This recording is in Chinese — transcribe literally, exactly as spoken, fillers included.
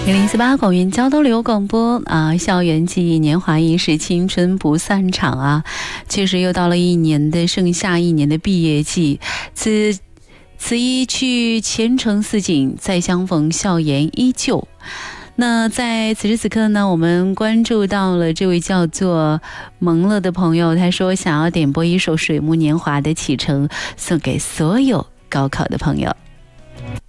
零零四八广元交通旅游广播啊，校园记忆年华易逝，青春不散场啊！确实又到了一年的盛夏，一年的毕业季。此此一去，前程似锦；再相逢，笑颜依旧。那在此时此刻呢，我们关注到了这位叫做蒙乐的朋友，他说想要点播一首《水木年华》的启程，送给所有高考的朋友。